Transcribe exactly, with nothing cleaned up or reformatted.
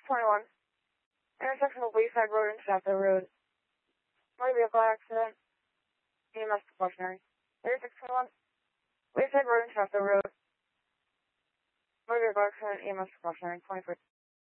twenty-one. Intersection of Wayside Road and Shafter Road. Motor vehicle accident. E M S precautionary. thirty-six twenty-one. Wayside Road and Shafter Road. Motor vehicle accident. E M S precautionary. twenty-three.